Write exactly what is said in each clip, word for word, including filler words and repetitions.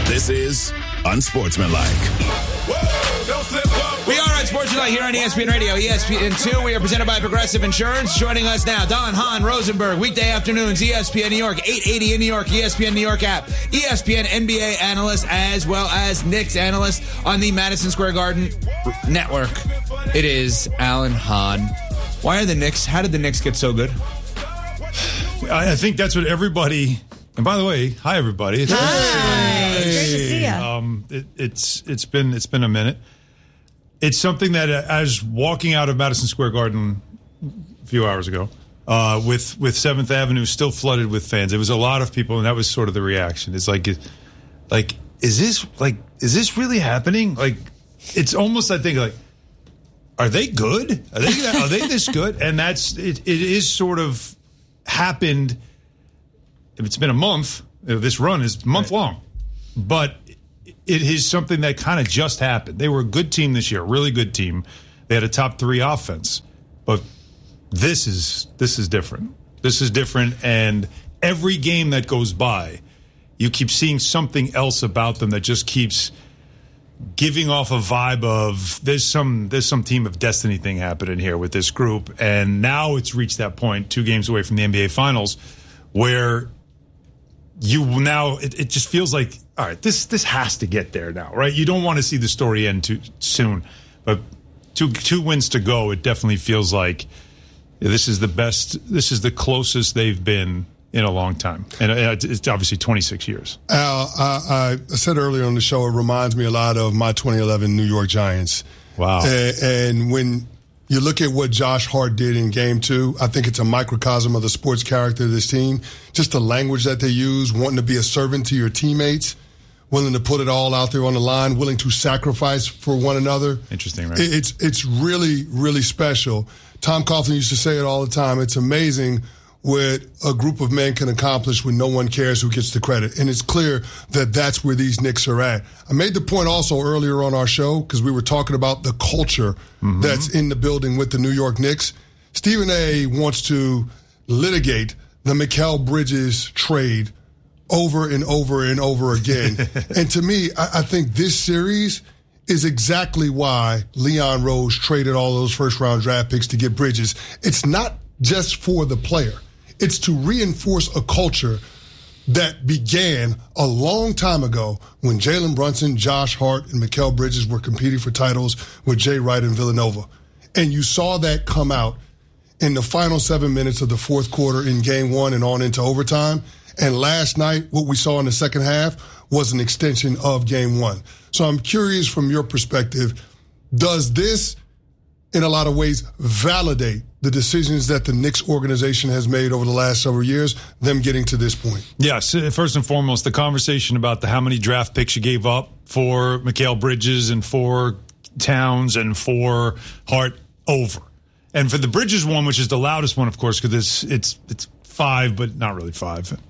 This is Unsportsmanlike. We are Unsportsmanlike here on E S P N Radio, E S P N two. We are presented by Progressive Insurance. Joining us now, Don Hahn Rosenberg, weekday afternoons, E S P N New York, eight eighty in New York, E S P N New York app, E S P N N B A analyst, as well as Knicks analyst on the Madison Square Garden network. It is Alan Hahn. Why are the Knicks, how did the Knicks get so good? I think that's what everybody... And by the way, hi everybody. It's hi. It's great to see you. Um, it, it's it's been it's been a minute. It's something that uh, as walking out of Madison Square Garden a few hours ago, uh, with with Seventh Avenue still flooded with fans. It was a lot of people, and that was sort of the reaction. It's like, like is this like is this really happening? Like, it's almost I think like, are they good? Are they are they this good? And that's it. It is sort of happened. If it's been a month, this run is a month long, but it is something that kind of just happened. They were a good team this year, really good team. They had a top three offense, but this is this is different. This is different, and every game that goes by, you keep seeing something else about them that just keeps giving off a vibe of there's some there's some team of destiny thing happening here with this group, and now it's reached that point, two games away from the N B A Finals, where you now it, it just feels like, all right, this this has to get there now, right? You don't want to see the story end too soon, but two two wins to go, it definitely feels like this is the best, this is the closest they've been in a long time, and it's obviously twenty-six years. Al, I, I said earlier on the show, it reminds me a lot of my twenty eleven New York Giants. Wow! And, and when you look at what Josh Hart did in game two, I think it's a microcosm of the sports character of this team. Just the language that they use, wanting to be a servant to your teammates, willing to put it all out there on the line, willing to sacrifice for one another. Interesting, right? It's, it's really, really special. Tom Coughlin used to say it all the time. It's amazing what a group of men can accomplish when no one cares who gets the credit. And it's clear that that's where these Knicks are at. I made the point also earlier on our show, because we were talking about the culture mm-hmm. that's in the building with the New York Knicks. Stephen A. wants to litigate the Mikal Bridges trade over and over and over again. And to me, I, I think this series is exactly why Leon Rose traded all those first-round draft picks to get Bridges. It's not just for the player. It's to reinforce a culture that began a long time ago when Jalen Brunson, Josh Hart, and Mikal Bridges were competing for titles with Jay Wright and Villanova. And you saw that come out in the final seven minutes of the fourth quarter in game one and on into overtime. And last night, what we saw in the second half was an extension of game one. So I'm curious from your perspective, does this in a lot of ways validate the decisions that the Knicks organization has made over the last several years, them getting to this point? Yes, first and foremost, the conversation about the how many draft picks you gave up for Mikal Bridges and for Towns and for Hart, over. And for the Bridges one, which is the loudest one, of course, because it's it's it's five, but not really five.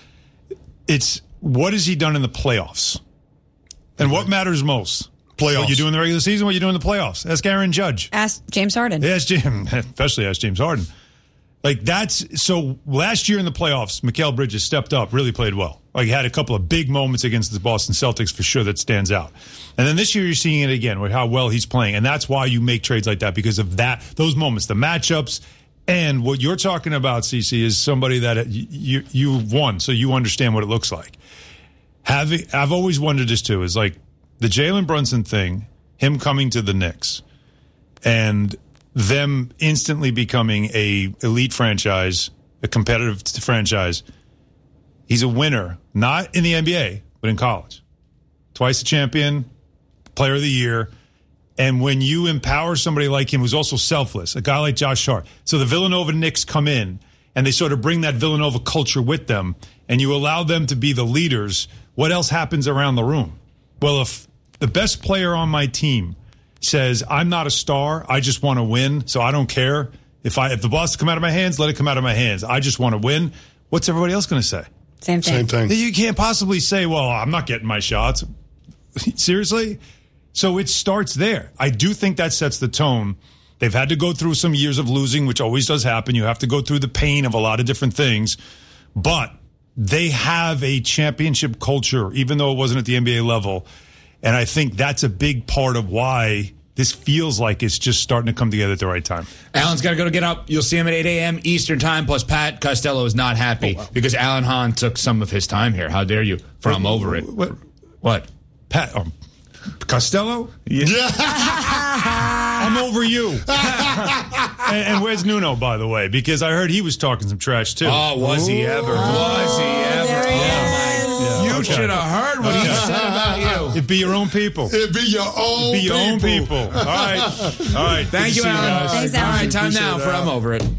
It's what has he done in the playoffs? And what matters most? Playoffs. What you do in the regular season, what you do in the playoffs. Ask Aaron Judge. Ask James Harden. Yeah, ask James, especially ask James Harden. Like that's so. Last year in the playoffs, Mikal Bridges stepped up, really played well. Like he had a couple of big moments against the Boston Celtics for sure that stands out. And then this year you're seeing it again with how well he's playing, and that's why you make trades like that, because of that, those moments, the matchups, and what you're talking about, Cece, is somebody that you you won, so you understand what it looks like. Having, I've always wondered this too. Is like. The Jalen Brunson thing, him coming to the Knicks, and them instantly becoming a elite franchise, a competitive franchise. He's a winner, not in the N B A, but in college. Twice a champion, player of the year. And when you empower somebody like him who's also selfless, a guy like Josh Hart. So the Villanova Knicks come in, and they sort of bring that Villanova culture with them, and you allow them to be the leaders. What else happens around the room? Well, if the best player on my team says, I'm not a star, I just want to win, so I don't care. If I if the ball has to come out of my hands, let it come out of my hands. I just want to win. What's everybody else going to say? Same thing. Same thing. You can't possibly say, well, I'm not getting my shots. Seriously? So it starts there. I do think that sets the tone. They've had to go through some years of losing, which always does happen. You have to go through the pain of a lot of different things. But they have a championship culture, even though it wasn't at the N B A level. And I think that's a big part of why this feels like it's just starting to come together at the right time. Alan's got to go to get up. You'll see him at eight a.m. Eastern time. Plus, Pat Costello is not happy oh, wow. because Alan Hahn took some of his time here. How dare you? From what, over it. What? What? Pat um, Costello? Yeah. I'm over you. and, and where's Nuno, by the way? Because I heard he was talking some trash, too. Oh, was he ever? Was he ever? There he oh, is. You okay. should have heard what he said about you. It'd be your own people. It'd be your own It'd be your people. own people. All right. All right. Thank you, Alan. Thanks, Alan. All right, time Appreciate now it, for Alan. I'm Over It.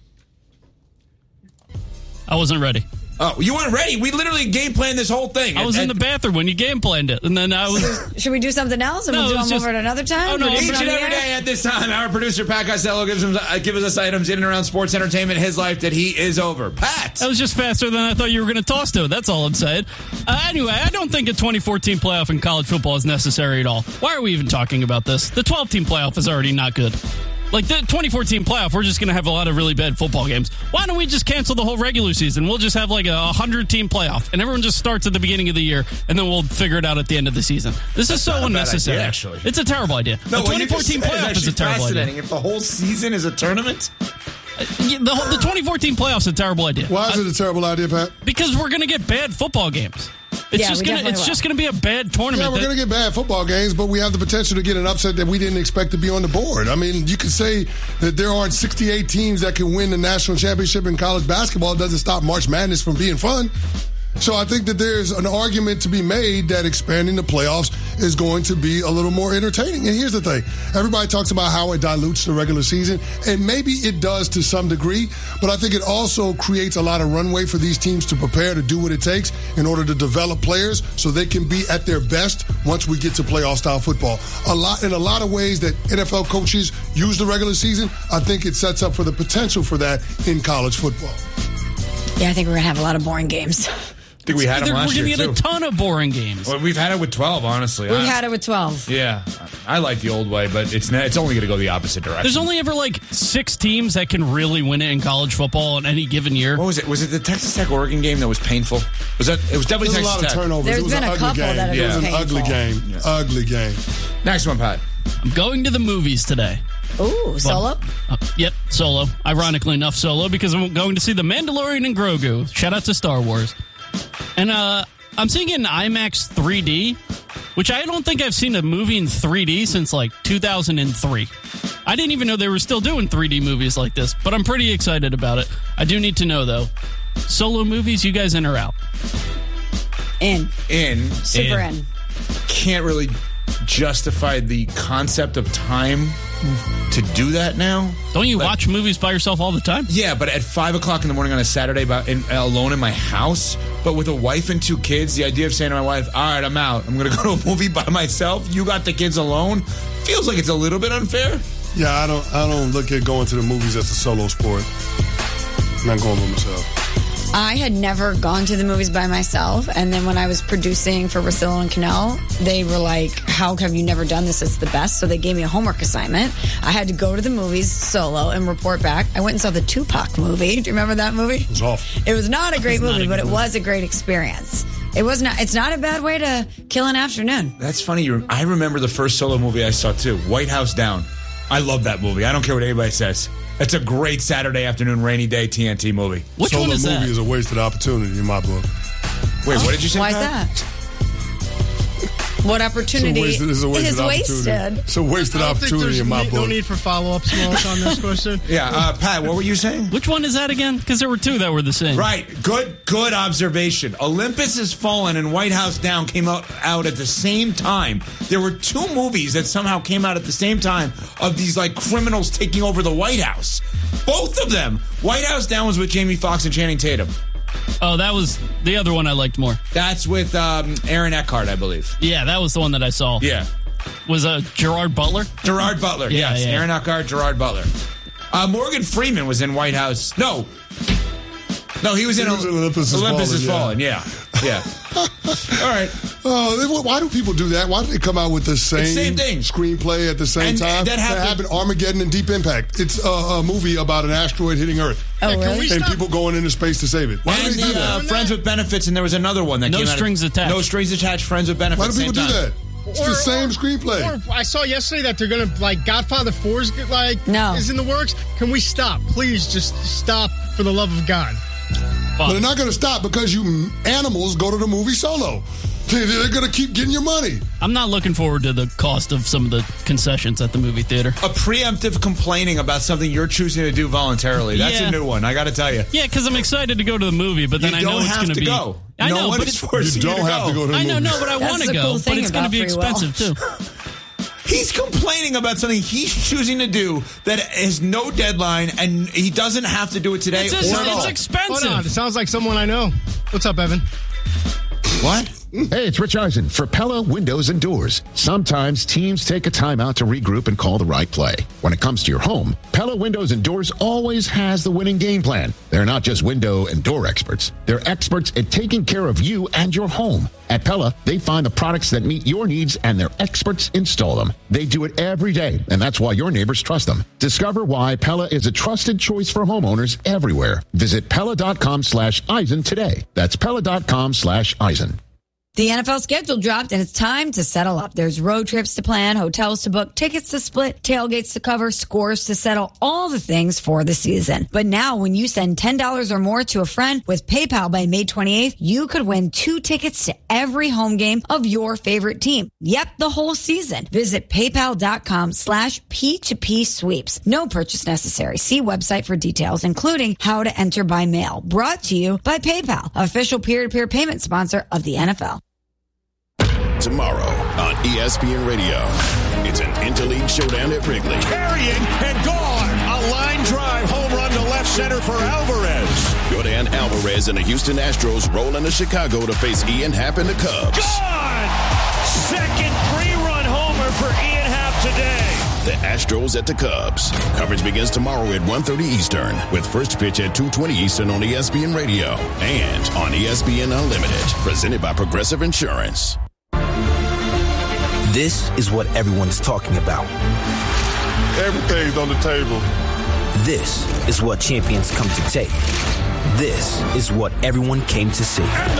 I wasn't ready. Oh, you weren't ready? We literally game planned this whole thing. I was at, in the bathroom when you game planned it, and then I was. Should we do something else and No, we'll do it was them just- over at another time? Oh, no, We'll do I'm Each it on and the every air? day at this time, our producer, Pat Costello, gives, him, uh, gives us items in and around sports entertainment, his life that he is over. Pat! That was just faster than I thought you were going to toss to it. That's all I'm saying. Uh, anyway, I don't think a twenty fourteen playoff in college football is necessary at all. Why are we even talking about this? The twelve-team playoff is already not good. Like the twenty fourteen playoff, we're just going to have a lot of really bad football games. Why don't we just cancel the whole regular season? We'll just have like a hundred-team playoff, and everyone just starts at the beginning of the year, and then we'll figure it out at the end of the season. This is so not a bad unnecessary. idea, actually. It's a terrible idea. No, the what you twenty fourteen just said playoff is a actually terrible fascinating. idea. If the whole season is a tournament? Yeah, the, whole- the twenty fourteen playoff is a terrible idea. Why is Uh, it a terrible idea, Pat? Because we're going to get bad football games. It's Yeah, just we gonna definitely it's will. just gonna be a bad tournament. Yeah, we're that- going to get bad football games, but we have the potential to get an upset that we didn't expect to be on the board. I mean, you could say that there aren't sixty-eight teams that can win the national championship in college basketball. It doesn't stop March Madness from being fun. So I think that there's an argument to be made that expanding the playoffs is going to be a little more entertaining. And here's the thing. Everybody talks about how it dilutes the regular season, and maybe it does to some degree, but I think it also creates a lot of runway for these teams to prepare to do what it takes in order to develop players so they can be at their best once we get to playoff-style football. A lot In a lot of ways that N F L coaches use the regular season, I think it sets up for the potential for that in college football. Yeah, I think we're going to have a lot of boring games. I think we had We're them last going to year, get too. a ton of boring games. Well, we've had it with twelve, honestly. We've I- had it with twelve. Yeah. I like the old way, but it's not, it's only going to go the opposite direction. There's only ever like six teams that can really win it in college football in any given year. What was it? Was it the Texas Tech Oregon game that was painful? Was that? It was definitely There's a Texas lot of Tech. turnovers. There's it was been an a ugly couple game. that have It was been an ugly painful. game. Yeah. Ugly game. Next one, Pat. I'm going to the movies today. Ooh, solo? Uh, yep, solo. Ironically enough, solo because I'm going to see The Mandalorian and Grogu. Shout out to Star Wars. And uh, I'm seeing it in IMAX three D, which I don't think I've seen a movie in three D since like two thousand three. I didn't even know they were still doing three D movies like this, but I'm pretty excited about it. I do need to know, though, solo movies, you guys in or out? In. In. Super In. in. Can't really justify the concept of time to do that now. Don't you But- watch movies by yourself all the time? Yeah, but at five o'clock in the morning on a Saturday, about in, alone in my house, but with a wife and two kids, the idea of saying to my wife, "All right, I'm out. I'm going to go to a movie by myself. You got the kids alone," feels like it's a little bit unfair. Yeah, I don't I don't look at going to the movies as a solo sport. I'm not going by myself. I had never gone to the movies by myself, and then when I was producing for Russillo and Cannell, they were like, how have you never done this? It's the best. So they gave me a homework assignment. I had to go to the movies solo and report back. I went and saw the Tupac movie. Do you remember that movie? It was awful. It was not a great not movie, a but good it movie. was a great experience. It was not. It's not a bad way to kill an afternoon. That's funny. You, I remember the first solo movie I saw too, White House Down. I love that movie. I don't care what anybody says. It's a great Saturday afternoon, rainy day T N T movie. Which Solo one is movie that? is a wasted opportunity in my book. Wait, what did you say? Why is Pat? that? What opportunity It's a wasted, it's a wasted is opportunity. wasted? It's a wasted I don't think opportunity there's in my ne- book. no need for follow-ups, Smalls, on this question. Yeah, uh, Pat, what were you saying? Which one is that again? Because there were two that were the same. Right. Good good observation. Olympus Has Fallen and White House Down came out, out at the same time. There were two movies that somehow came out at the same time of these like criminals taking over the White House. Both of them. White House Down was with Jamie Foxx and Channing Tatum. Oh, that was the other one I liked more. That's with um, Aaron Eckhart, I believe. Yeah, that was the one that I saw. Yeah. Was uh, Gerard Butler? Gerard Butler. Yeah, yes. yeah. Aaron Eckhart, Gerard Butler. Uh, Morgan Freeman was in White House. No. No, he was in He was in Olympus Has Olympus Fallen, Has Fallen. Yeah. Yeah. All right. Oh, they, why do people do that? Why do they come out with the same, same thing. screenplay at the same And time? that happened- Armageddon and Deep Impact. It's a, a movie about an asteroid hitting Earth. Oh, Yeah, can really? we And stop? people going into space to save it. Why And do they do the uh, that? Friends with Benefits, and there was another one that No came out. strings attached. No strings attached. Friends with Benefits. Why do people same do time. that? It's the same screenplay. Or I saw yesterday that they're gonna like Godfather four is like No. is in the works. Can we stop? Please, just stop for the love of God. But they're not going to stop because you animals go to the movie solo. They're going to keep getting your money. I'm not looking forward to the cost of some of the concessions at the movie theater. A preemptive complaining about something you're choosing to do voluntarily. That's Yeah. a new one. I got to tell you. Yeah, because I'm excited to go to the movie, but then You I know don't it's have going to be. go. I no know, one but is it's, forcing You you don't to have go. to go to the I movie. know, no, but I That's want to the go. cool but thing it's going to about be free will. expensive too. He's complaining about something he's choosing to do that has no deadline, and he doesn't have to do it today It's, or just, at all. it's Hold expensive. on, it sounds like someone I know. What's up, Evan? What? Hey, it's Rich Eisen for Pella Windows and Doors. Sometimes teams take a timeout to regroup and call the right play. When it comes to your home, Pella Windows and Doors always has the winning game plan. They're not just window and door experts. They're experts at taking care of you and your home. At Pella, they find the products that meet your needs and their experts install them. They do it every day, and that's why your neighbors trust them. Discover why Pella is a trusted choice for homeowners everywhere. Visit Pella.com slash Eisen today. That's Pella.com slash Eisen. The N F L schedule dropped and it's time to settle up. There's road trips to plan, hotels to book, tickets to split, tailgates to cover, scores to settle, all the things for the season. But now when you send ten dollars or more to a friend with PayPal by May twenty-eighth, you could win two tickets to every home game of your favorite team. Yep, the whole season. Visit paypal.com slash P2P sweeps. No purchase necessary. See website for details, including how to enter by mail. Brought to you by PayPal, official peer-to-peer payment sponsor of the N F L. Tomorrow on E S P N Radio, it's an interleague showdown at Wrigley. Carrying and gone. A line drive home run to left center for Alvarez. Jordan Alvarez and the Houston Astros roll into Chicago to face Ian Happ and the Cubs. Gone. Second three-run homer for Ian Happ today. The Astros at the Cubs. Coverage begins tomorrow at one thirty Eastern with first pitch at two twenty Eastern on E S P N Radio and on E S P N Unlimited, presented by Progressive Insurance. This is what everyone's talking about. Everything's on the table. This is what champions come to take. This is what everyone came to see. And the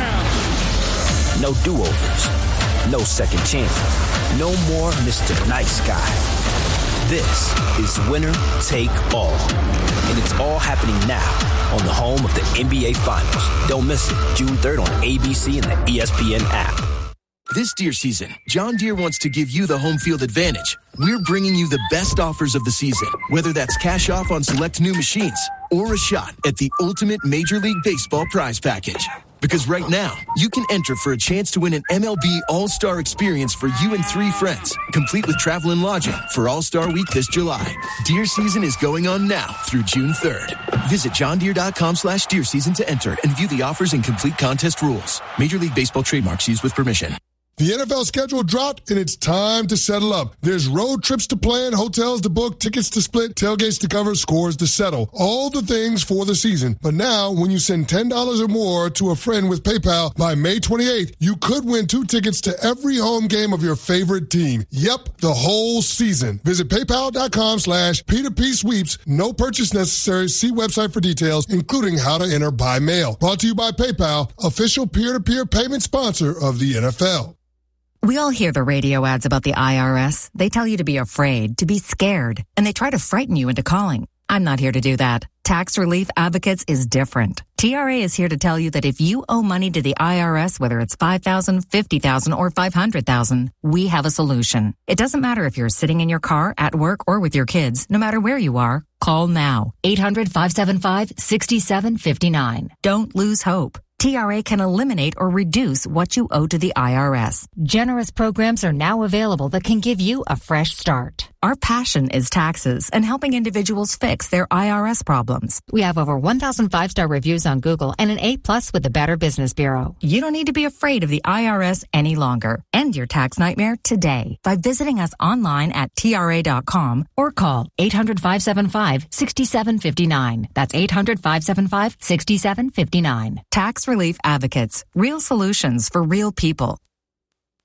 slam. No do-overs. No second chances. No more Mister Nice Guy. This is winner take all. And it's all happening now on the home of the N B A Finals. Don't miss it. June third on A B C and the E S P N app. This Deere season, John Deere wants to give you the home field advantage. We're bringing you the best offers of the season, whether that's cash off on select new machines or a shot at the ultimate Major League Baseball prize package. Because right now, you can enter for a chance to win an M L B All-Star experience for you and three friends, complete with travel and lodging for All-Star Week this July. Deer season is going on now through June third. Visit johndeere.com slash deer season to enter and view the offers and complete contest rules. Major League Baseball trademarks used with permission. The N F L schedule dropped, and it's time to settle up. There's road trips to plan, hotels to book, tickets to split, tailgates to cover, scores to settle. All the things for the season. But now, when you send ten dollars or more to a friend with PayPal by May twenty-eighth, you could win two tickets to every home game of your favorite team. Yep, the whole season. Visit paypal.com slash P2P sweeps. No purchase necessary. See website for details, including how to enter by mail. Brought to you by PayPal, official peer-to-peer payment sponsor of the N F L. We all hear the radio ads about the I R S. They tell you to be afraid, to be scared, and they try to frighten you into calling. I'm not here to do that. Tax Relief Advocates is different. T R A is here to tell you that if you owe money to the I R S, whether it's five thousand dollars, fifty thousand dollars, or five hundred thousand dollars, we have a solution. It doesn't matter if you're sitting in your car, at work, or with your kids. No matter where you are, call now. eight hundred, five seven five, six seven five nine. Don't lose hope. T R A can eliminate or reduce what you owe to the I R S. Generous programs are now available that can give you a fresh start. Our passion is taxes and helping individuals fix their I R S problems. We have over one thousand five-star reviews on Google and an A plus with the Better Business Bureau. You don't need to be afraid of the I R S any longer. End your tax nightmare today by visiting us online at T R A dot com or call eight hundred, five seven five, six seven five nine. That's eight hundred, five seven five, six seven five nine. Tax Relief Advocates. Real solutions for real people.